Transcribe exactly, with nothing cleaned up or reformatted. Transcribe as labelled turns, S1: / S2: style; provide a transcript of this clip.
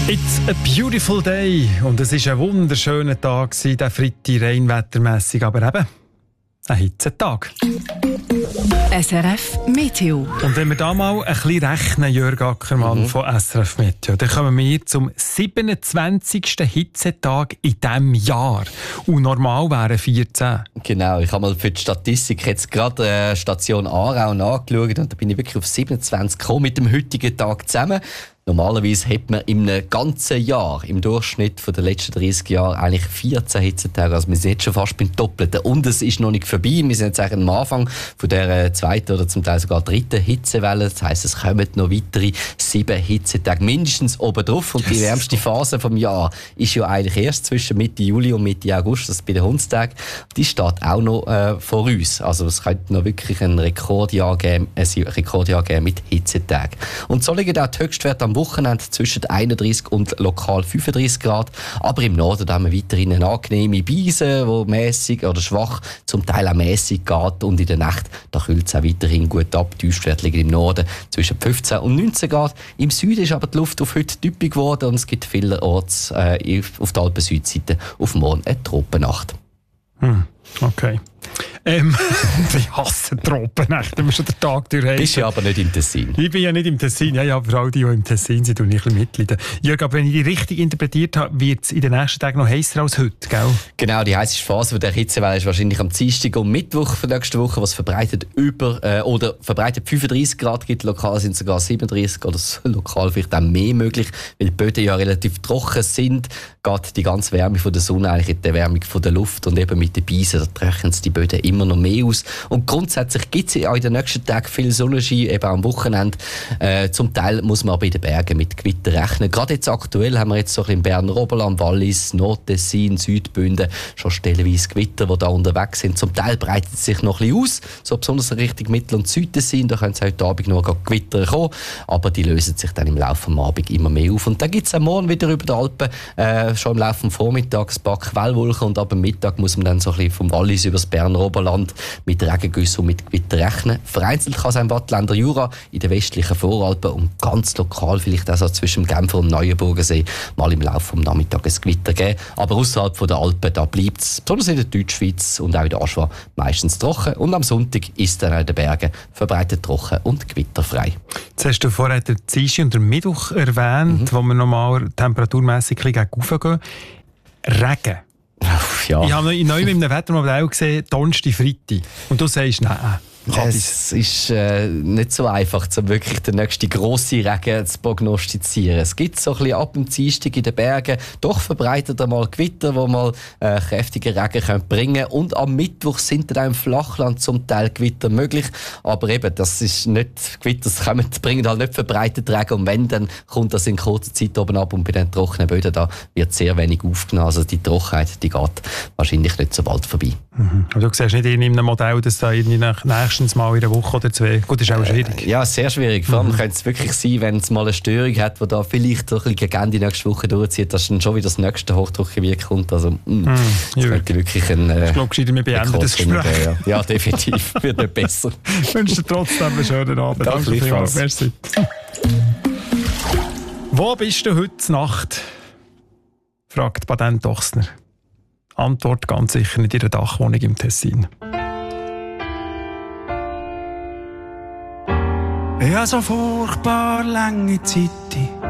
S1: It's a beautiful day und es war ein wunderschöner Tag, der Freitag reinwettermässig, aber eben ein Hitzetag.
S2: S R F Meteo.
S1: Und wenn wir da mal ein bisschen rechnen, Jörg Ackermann mhm. von S R F Meteo, dann kommen wir zum siebenundzwanzigsten Hitzetag in diesem Jahr. Und normal wären vierzehn.
S3: Genau, ich habe mal für die Statistik jetzt gerade äh, Station Aarau nachgeschaut und da bin ich wirklich auf siebenundzwanzig gekommen mit dem heutigen Tag zusammen. Normalerweise hat man im ganzen Jahr, im Durchschnitt von den letzten dreißig Jahren, eigentlich vierzehn Hitzetage. Also wir sind jetzt schon fast beim Doppelten. Und es ist noch nicht vorbei. Wir sind jetzt eigentlich am Anfang von der zweiten oder zum Teil sogar dritten Hitzewelle. Das heisst, es kommen noch weitere sieben Hitzetage mindestens oben drauf. Und die wärmste Phase vom Jahr ist ja eigentlich erst zwischen Mitte Juli und Mitte August, das ist bei den Hundstagen. Die steht auch noch äh, vor uns. Also es könnte noch wirklich ein Rekordjahr geben, ein Rekordjahr geben mit Hitzetagen. Und so liegen auch die Höchstwerte am Wochenende zwischen einunddreißig und lokal fünfunddreißig Grad. Aber im Norden haben wir weiterhin eine angenehme Beise, die mäßig oder schwach, zum Teil auch mäßig geht. Und in der Nacht da kühlt es auch weiterhin gut ab. Die Tiefstwerte liegen im Norden zwischen fünfzehn und neunzehn Grad. Im Süden ist aber die Luft auf heute typisch geworden und es gibt vielerorts äh, auf der Alpen-Südseite auf morgen eine Tropennacht.
S1: Hm, okay. Ähm, ich hasse Tropennächte, wenn wir schon den Tag durchhalten.
S3: Bist ja aber nicht im Tessin.
S1: Ich bin ja nicht im Tessin, ja, ja, aber all die, die im Tessin sind, tun ich ein bisschen mitleiden. Jörg, aber wenn ich die richtig interpretiert habe, wird es in den nächsten Tagen noch heißer als heute, gell? Genau,
S3: die heisseste Phase der Hitzewelle ist wahrscheinlich am Dienstag und Mittwoch von nächster Woche, was verbreitet über, äh, oder verbreitet fünfunddreißig Grad gibt, lokal sind es sogar siebenunddreißig oder so, lokal vielleicht auch mehr möglich, weil die Böden ja relativ trocken sind, geht die ganze Wärme von der Sonne eigentlich in die Erwärmung von der Luft und eben mit den Beisen, da trocknen die Böden immer noch mehr aus. Und grundsätzlich gibt es auch in den nächsten Tagen viel Sonnenschein, eben am Wochenende. Äh, zum Teil muss man aber in den Bergen mit Gewitter rechnen. Gerade jetzt aktuell haben wir jetzt so ein bisschen im Berner Oberland, Wallis, Nordtessin, Südbünden schon stellenweise Gewitter, die da unterwegs sind. Zum Teil breitet es sich noch ein bisschen aus, so besonders in Richtung Mittel- und Südtessin. Da können es heute Abend noch Gewitter kommen, aber die lösen sich dann im Laufe des Abends immer mehr auf. Und dann gibt es am Morgen wieder über die Alpen, äh, schon im Laufe des Vormittags ein paar Quellwolken und ab dem Mittag muss man dann so ein bisschen vom Wallis über das Berner Oberland mit Regengüssen und mit Gewitter rechnen. Vereinzelt kann es im Wattländer Jura, in den westlichen Voralpen und ganz lokal vielleicht auch so zwischen dem Genfer und Neuenburgensee mal im Laufe des Nachmittags ein Gewitter geben. Aber außerhalb der Alpen da bleibt es, besonders in der Deutschschweiz und auch in der Aschwa, meistens trocken. Und am Sonntag ist dann auch in den Bergen verbreitet trocken und gewitterfrei.
S1: Jetzt hast du vorher den Dienstag und den Mittwoch erwähnt, mhm. wo wir nochmal temperaturmässig gegen raufgehen. Regen.
S3: Ja.
S1: Ich habe neu mit einem Wettermodell gesehen, Donnerstag, Freitag. Und du sagst, nein.
S3: Es ist äh, nicht so einfach, um wirklich den nächsten grossen Regen zu prognostizieren. Es gibt so ein bisschen ab dem Dienstag in den Bergen doch verbreitet einmal Gewitter, wo mal äh, kräftige Regen können bringen. Und am Mittwoch sind dann auch im Flachland zum Teil Gewitter möglich. Aber eben, das ist nicht Gewitter, das kommen, bringen halt nicht verbreitet Regen. Und wenn, dann kommt das in kurzer Zeit oben ab und bei den trockenen Böden da wird sehr wenig aufgenommen. Also die Trockenheit, die geht wahrscheinlich nicht so bald vorbei.
S1: Mhm. Aber du siehst nicht in einem Modell, dass da irgendwie nach nächstens mal in einer Woche oder zwei. Gut, das ist auch schwierig.
S3: Äh, ja, sehr schwierig. Vor allem
S1: mhm.
S3: könnte es wirklich sein, wenn es mal eine Störung hat, die da vielleicht so ein bisschen gegen Ende nächste Woche durchzieht, dass dann schon wieder das nächste Hochdruckgebiet kommt. Also, mh, mm, das könnte wirklich ein... Äh,
S1: ich glaube, gescheiter, wir beenden das Gespräch.
S3: Ja. ja, definitiv. Wird nicht besser.
S1: Ich wünsche dir trotzdem einen schönen Abend.
S3: Danke vielmals.
S1: Merci. Wo bist du heute Nacht? Fragt Patent Ochsner. Antwort ganz sicher nicht in der Dachwohnung im Tessin.
S4: Ich habe so furchtbar lange Zeit